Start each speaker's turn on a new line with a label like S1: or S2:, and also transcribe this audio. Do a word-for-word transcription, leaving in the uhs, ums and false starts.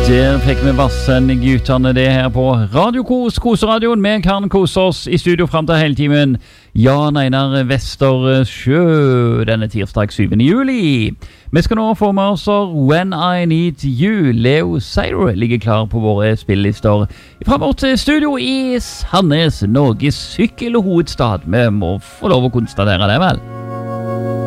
S1: Der fikk vi vassen gutterne det her på Radio Kos, Koseradioen. Vi kan kose oss i studio frem til hele timen. Jan Einar Vestersjø, denne tirsdag syvende juli. Vi skal nå få med oss When I Need You. Leo Sayer ligger klar på våre spillelister fra vårt studio i Sandnes, Norges sykkelhovedstad. Vi må få lov å konstatere det, vel?